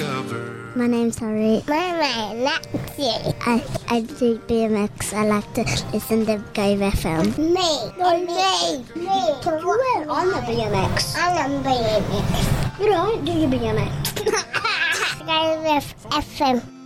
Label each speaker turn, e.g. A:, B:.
A: discover.
B: My name's Harry.
C: My name's Lexi.
B: I do BMX. I like to listen to Go FM.
C: Me.
B: I'm a BMX.
C: I'm a BMX.
B: You don't do your BMX.
C: Go with FM.